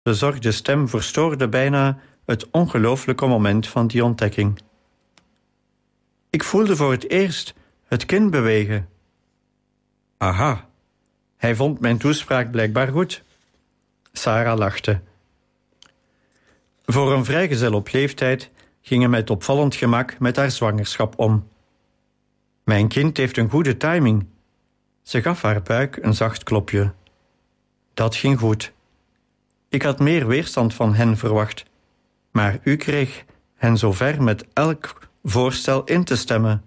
bezorgde stem verstoorde bijna het ongelooflijke moment van die ontdekking. Ik voelde voor het eerst het kind bewegen. Aha, hij vond mijn toespraak blijkbaar goed. Sarah lachte. Voor een vrijgezel op leeftijd ging hij met opvallend gemak met haar zwangerschap om. Mijn kind heeft een goede timing. Ze gaf haar buik een zacht klopje. Dat ging goed. Ik had meer weerstand van hen verwacht, maar u kreeg hen zover met elk voorstel in te stemmen.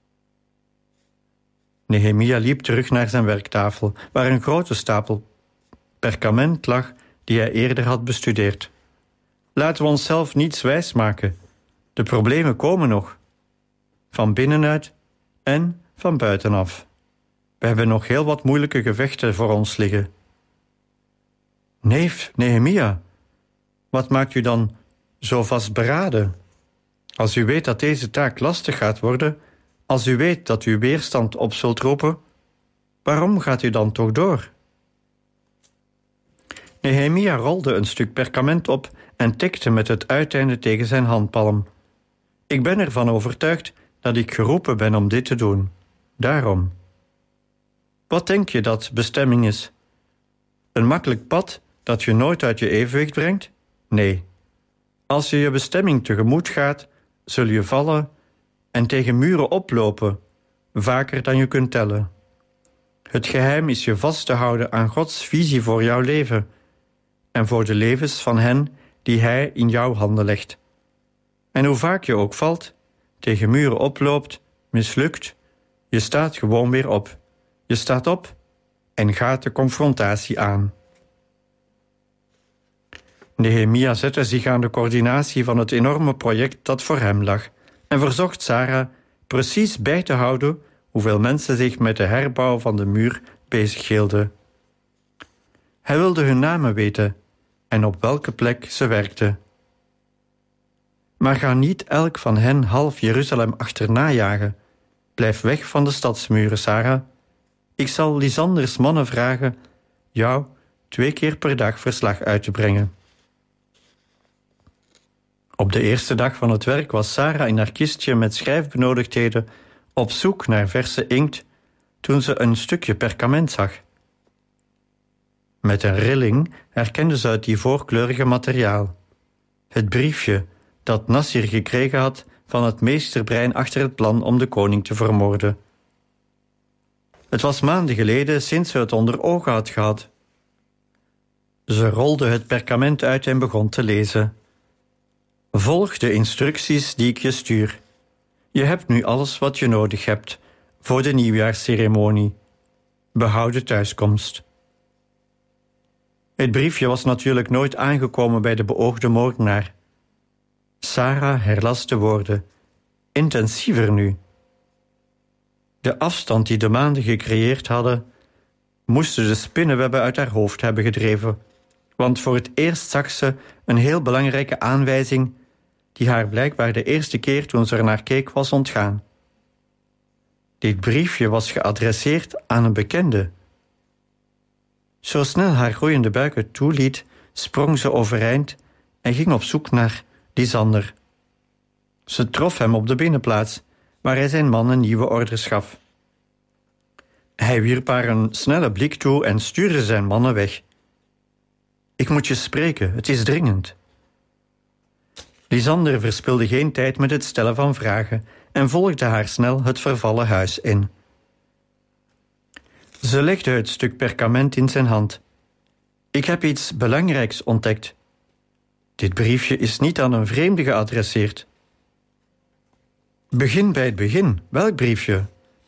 Nehemia liep terug naar zijn werktafel, waar een grote stapel perkament lag die hij eerder had bestudeerd. Laten we onszelf niets wijsmaken. De problemen komen nog. Van binnenuit en van buitenaf. We hebben nog heel wat moeilijke gevechten voor ons liggen. Neef Nehemia, wat maakt u dan zo vastberaden? Als u weet dat deze taak lastig gaat worden, als u weet dat u weerstand op zult roepen, waarom gaat u dan toch door? Nehemia rolde een stuk perkament op en tikte met het uiteinde tegen zijn handpalm. Ik ben ervan overtuigd dat ik geroepen ben om dit te doen. Daarom. Wat denk je dat bestemming is? Een makkelijk pad dat je nooit uit je evenwicht brengt? Nee. Als je je bestemming tegemoet gaat, zul je vallen en tegen muren oplopen, vaker dan je kunt tellen. Het geheim is je vast te houden aan Gods visie voor jouw leven en voor de levens van hen die Hij in jouw handen legt. En hoe vaak je ook valt, tegen muren oploopt, mislukt, je staat gewoon weer op. Je staat op en gaat de confrontatie aan. Nehemia zette zich aan de coördinatie van het enorme project dat voor hem lag en verzocht Sarah precies bij te houden hoeveel mensen zich met de herbouw van de muur bezighielden. Hij wilde hun namen weten en op welke plek ze werkten. Maar ga niet elk van hen half Jeruzalem achterna jagen. Blijf weg van de stadsmuren, Sarah. Ik zal Lisanders mannen vragen jou 2 keer per dag verslag uit te brengen. Op de eerste dag van het werk was Sarah in haar kistje met schrijfbenodigdheden op zoek naar verse inkt toen ze een stukje perkament zag. Met een rilling herkende ze het ivoorkleurige materiaal. Het briefje dat Nassir gekregen had van het meesterbrein achter het plan om de koning te vermoorden. Het was maanden geleden sinds ze het onder ogen had gehad. Ze rolde het perkament uit en begon te lezen. Volg de instructies die ik je stuur. Je hebt nu alles wat je nodig hebt voor de nieuwjaarsceremonie. Behoud de thuiskomst. Het briefje was natuurlijk nooit aangekomen bij de beoogde moordenaar. Sarah herlas de woorden, intensiever nu. De afstand die de maanden gecreëerd hadden, moesten de spinnenwebben uit haar hoofd hebben gedreven, want voor het eerst zag ze een heel belangrijke aanwijzing die haar blijkbaar de eerste keer toen ze er naar keek was ontgaan. Dit briefje was geadresseerd aan een bekende. Zo snel haar groeiende buik het toeliet, sprong ze overeind en ging op zoek naar Lisander. Ze trof hem op de binnenplaats, waar hij zijn man nieuwe orders gaf. Hij wierp haar een snelle blik toe en stuurde zijn mannen weg. Ik moet je spreken, het is dringend. Lisander verspilde geen tijd met het stellen van vragen en volgde haar snel het vervallen huis in. Ze legde het stuk perkament in zijn hand. Ik heb iets belangrijks ontdekt. Dit briefje is niet aan een vreemde geadresseerd. Begin bij het begin. Welk briefje?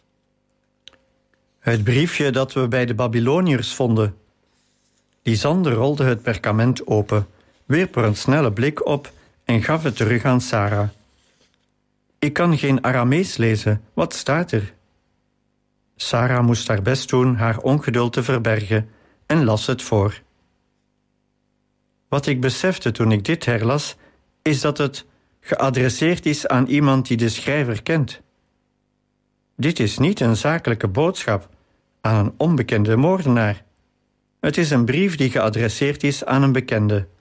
Het briefje dat we bij de Babyloniërs vonden. Lisander rolde het perkament open, wierp er een snelle blik op en gaf het terug aan Sarah. Ik kan geen Aramees lezen. Wat staat er? Sarah moest haar best doen haar ongeduld te verbergen en las het voor. Wat ik besefte toen ik dit herlas, is dat het geadresseerd is aan iemand die de schrijver kent. Dit is niet een zakelijke boodschap aan een onbekende moordenaar. Het is een brief die geadresseerd is aan een bekende.